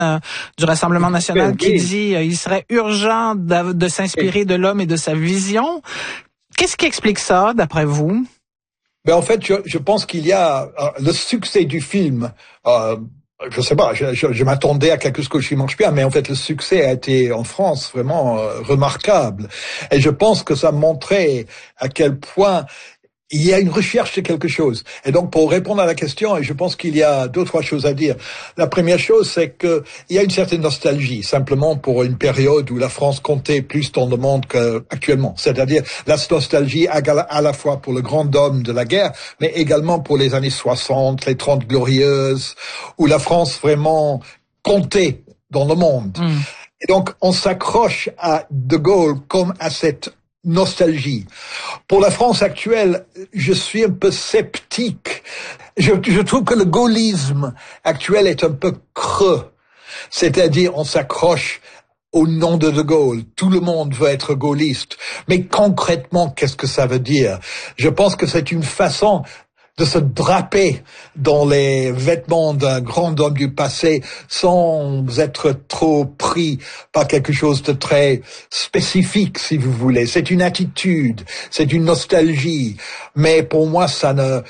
du Rassemblement national qui dit il serait urgent de s'inspirer de l'homme et de sa vision. Qu'est-ce qui explique ça, d'après vous? Ben en fait, je pense qu'il y a le succès du film. Je sais pas, je m'attendais à quelque chose qui marche bien, mais en fait le succès a été en France vraiment remarquable. Et je pense que ça montrait à quel point il y a une recherche de quelque chose. Et donc, pour répondre à la question, et je pense qu'il y a 2-3 choses à dire. La première chose, c'est que il y a une certaine nostalgie, simplement pour une période où la France comptait plus dans le monde qu'actuellement. C'est-à-dire, la nostalgie à la fois pour le grand homme de la guerre, mais également pour les années 60, les 30 glorieuses, où la France vraiment comptait dans le monde. Et donc, on s'accroche à De Gaulle comme à cette nostalgie. Pour la France actuelle, je suis un peu sceptique. Je trouve que le gaullisme actuel est un peu creux. C'est-à-dire, on s'accroche au nom de De Gaulle. Tout le monde veut être gaulliste. Mais concrètement, qu'est-ce que ça veut dire? Je pense que c'est une façon de se draper dans les vêtements d'un grand homme du passé sans être trop pris par quelque chose de très spécifique, si vous voulez. C'est une attitude, c'est une nostalgie. Mais pour moi, ça ne...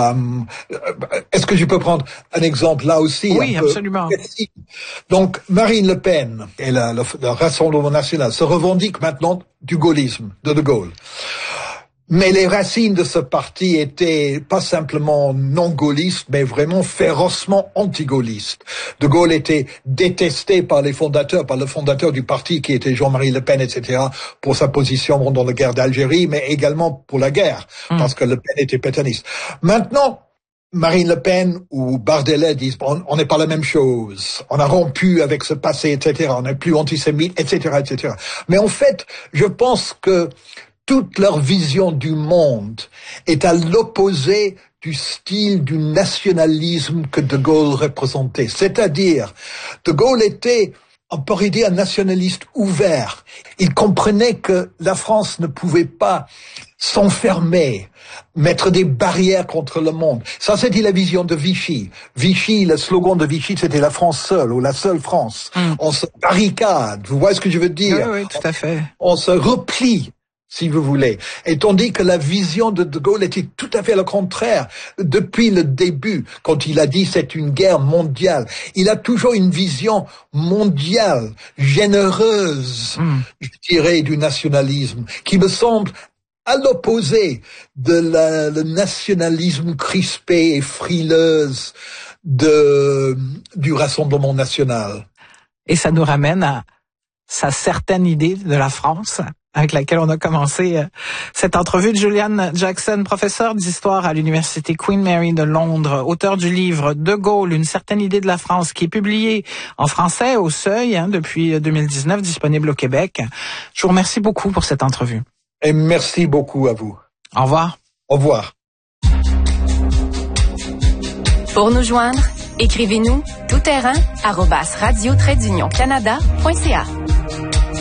est-ce que je peux prendre un exemple là aussi? Oui, absolument. Donc, Marine Le Pen et le Rassemblement national se revendiquent maintenant du gaullisme de De Gaulle. Mais les racines de ce parti étaient pas simplement non gaullistes, mais vraiment férocement anti-gaullistes. De Gaulle était détesté par le fondateur du parti qui était Jean-Marie Le Pen, etc., pour sa position dans la guerre d'Algérie, mais également pour la guerre, parce que Le Pen était pétainiste. Maintenant, Marine Le Pen ou Bardelet disent on n'est pas la même chose. On a rompu avec ce passé, etc. On n'est plus antisémite, etc., etc. Mais en fait, je pense que toute leur vision du monde est à l'opposé du style du nationalisme que De Gaulle représentait. C'est-à-dire, De Gaulle était, on pourrait dire, un nationaliste ouvert. Il comprenait que la France ne pouvait pas s'enfermer, mettre des barrières contre le monde. Ça, c'était la vision de Vichy. Vichy, le slogan de Vichy, c'était la France seule, ou la seule France. On se barricade. Vous voyez ce que je veux dire? Oui, tout à fait. On se replie, si vous voulez. Et tandis que la vision de De Gaulle était tout à fait le contraire. Depuis le début, quand il a dit c'est une guerre mondiale, il a toujours une vision mondiale, généreuse, je dirais, du nationalisme, qui me semble à l'opposé de le nationalisme crispé et frileuse du Rassemblement national. Et ça nous ramène à sa certaine idée de la France, avec laquelle on a commencé cette entrevue, de Julian Jackson, professeur d'histoire à l'université Queen Mary de Londres, auteur du livre De Gaulle, une certaine idée de la France, qui est publié en français au Seuil depuis 2019, disponible au Québec. Je vous remercie beaucoup pour cette entrevue. Et merci beaucoup à vous. Au revoir. Au revoir. Pour nous joindre, écrivez-nous toutterrain@radio-canada.ca.